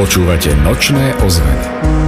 Počúvate Nočné ozveny.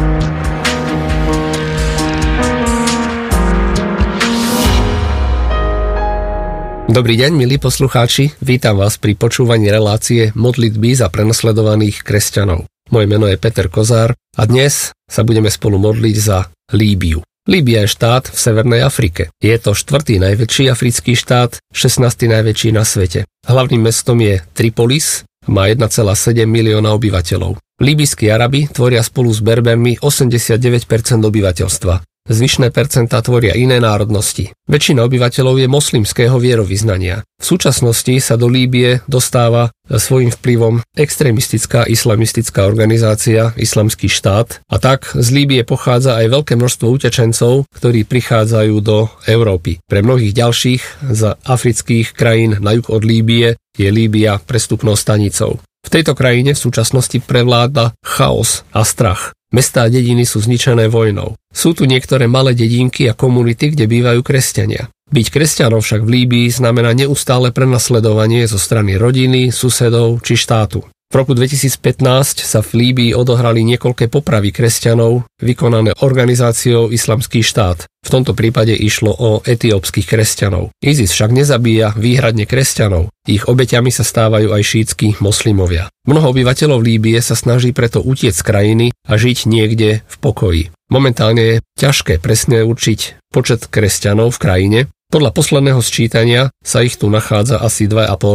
Dobrý deň, milí poslucháči, vítam vás pri počúvaní relácie Modlitby za prenasledovaných kresťanov. Moje meno je Peter Kozár a dnes sa budeme spolu modliť za Líbiu. Líbia je štát v Severnej Afrike. Je to 4. najväčší africký štát, 16. najväčší na svete. Hlavným mestom je Tripolis, má 1,7 milióna obyvateľov. Líbyjskí Arabi tvoria spolu s Berbermi 89% obyvateľstva. Zvyšné percentá tvoria iné národnosti. Väčšina obyvateľov je moslimského vierovyznania. V súčasnosti sa do Líbie dostáva svojím vplyvom extrémistická islamistická organizácia Islamský štát a tak z Líbie pochádza aj veľké množstvo utečencov, ktorí prichádzajú do Európy. Pre mnohých ďalších z afrických krajín na juh od Líbie je Líbia prestupnou stanicou. V tejto krajine v súčasnosti prevláda chaos a strach. Mestá a dediny sú zničené vojnou. Sú tu niektoré malé dedinky a komunity, kde bývajú kresťania. Byť kresťanom však v Líbii znamená neustále prenasledovanie zo strany rodiny, susedov či štátu. V roku 2015 sa v Líbii odohrali niekoľké popravy kresťanov vykonané organizáciou Islamský štát. V tomto prípade išlo o etiópskych kresťanov. ISIS však nezabíja výhradne kresťanov. Ich obeťami sa stávajú aj šítsky moslimovia. Mnoho obyvateľov Líbie sa snaží preto utiecť z krajiny a žiť niekde v pokoji. Momentálne je ťažké presne určiť počet kresťanov v krajine. Podľa posledného sčítania sa ich tu nachádza asi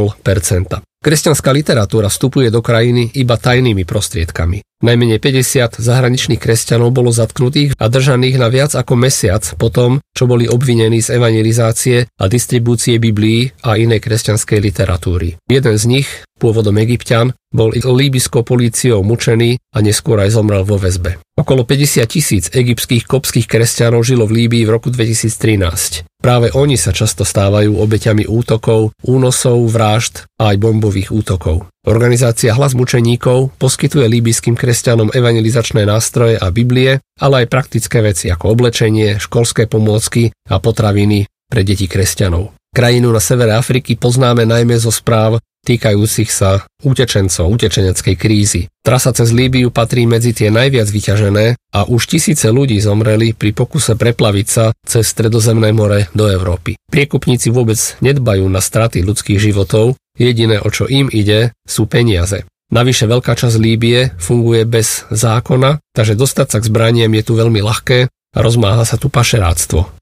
2,5%. Kresťanská literatúra vstupuje do krajiny iba tajnými prostriedkami. Najmenej 50 zahraničných kresťanov bolo zatknutých a držaných na viac ako mesiac po tom, čo boli obvinení z evangelizácie a distribúcie Biblií a inej kresťanskej literatúry. Jeden z nich, pôvodom Egypťan, bol líbyskou políciou mučený a neskôr aj zomrel vo väzbe. Okolo 50 000 egyptských koptských kresťanov žilo v Líbii v roku 2013. Práve oni sa často stávajú obeťami útokov, únosov, vražd a aj bombových útokov. Organizácia Hlas mučeníkov poskytuje líbyjským kresťanom evangelizačné nástroje a Biblie, ale aj praktické veci ako oblečenie, školské pomôcky a potraviny pre deti kresťanov. Krajinu na severe Afriky poznáme najmä zo správ týkajúcich sa utečencov, utečeneckej krízy. Trasa cez Líbiu patrí medzi tie najviac vyťažené a už tisíce ľudí zomreli pri pokuse preplaviť sa cez Stredozemné more do Európy. Priekupníci vôbec nedbajú na straty ľudských životov, jediné, o čo im ide, sú peniaze. Navyše veľká časť Líbie funguje bez zákona, takže dostať sa k zbraniam je tu veľmi ľahké a rozmáha sa tu pašeráctvo.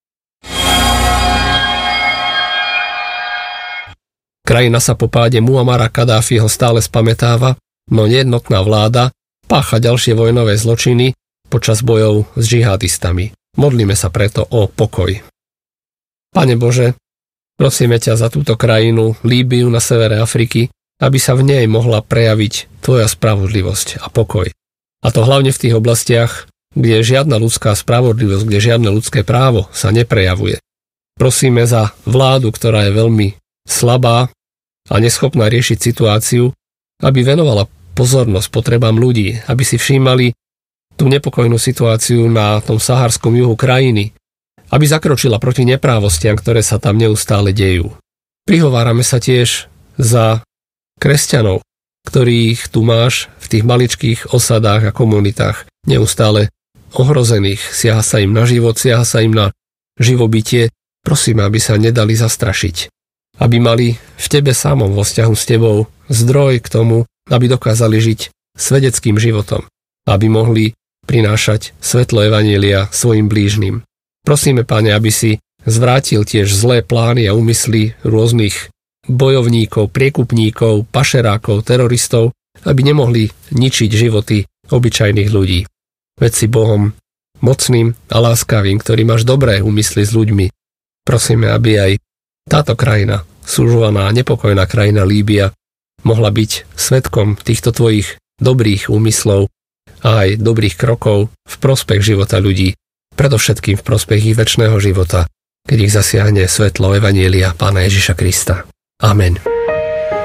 Krajina sa po páde Muammara Kadáfiho stále spamätáva, no nejednotná vláda pácha ďalšie vojnové zločiny počas bojov s džihadistami. Modlíme sa preto o pokoj. Pane Bože, prosíme ťa za túto krajinu, Líbiu na severe Afriky, aby sa v nej mohla prejaviť tvoja spravodlivosť a pokoj. A to hlavne v tých oblastiach, kde žiadna ľudská spravodlivosť, kde žiadne ľudské právo sa neprejavuje. Prosíme za vládu, ktorá je veľmi slabá a neschopná riešiť situáciu, aby venovala pozornosť potrebám ľudí, aby si všímali tú nepokojnú situáciu na tom saharskom juhu krajiny, aby zakročila proti neprávostiam, ktoré sa tam neustále dejú. Prihovárame sa tiež za kresťanov, ktorých tu máš v tých maličkých osadách a komunitách neustále ohrozených. Siaha sa im na život, siaha sa im na živobytie. Prosím, aby sa nedali zastrašiť. Aby mali v tebe samom vo vzťahu s tebou zdroj k tomu, aby dokázali žiť svedeckým životom, aby mohli prinášať svetlo evanjelia svojim blížnym. Prosíme, Pane, aby si zvrátil tiež zlé plány a úmysly rôznych bojovníkov, priekupníkov, pašerákov, teroristov, aby nemohli ničiť životy obyčajných ľudí. Veď si Bohom mocným a láskavým, ktorý máš dobré úmysly s ľuďmi. Prosíme, aby aj táto krajina, súžovaná, nepokojná krajina Líbia, mohla byť svedkom týchto tvojich dobrých úmyslov a aj dobrých krokov v prospech života ľudí, predovšetkým v prospech ich večného života, keď ich zasiahne svetlo evanjelia Pána Ježiša Krista. Amen.